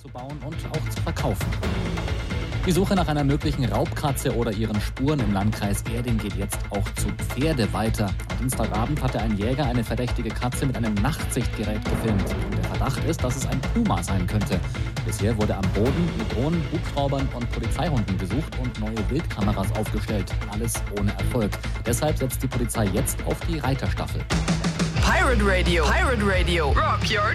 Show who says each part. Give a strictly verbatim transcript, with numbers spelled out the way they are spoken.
Speaker 1: abzubauen und auch zu verkaufen. Die Suche nach einer möglichen Raubkatze oder ihren Spuren im Landkreis Erding geht jetzt auch zu Pferde weiter. Am Dienstagabend hatte ein Jäger eine verdächtige Katze mit einem Nachtsichtgerät gefilmt. Der Verdacht ist, dass es ein Puma sein könnte. Bisher wurde am Boden mit Drohnen, Hubschraubern und Polizeihunden gesucht und neue Wildkameras aufgestellt. Alles ohne Erfolg. Deshalb setzt die Polizei jetzt auf die Reiterstaffel.
Speaker 2: Pirate Radio. Pirate Radio. Rock your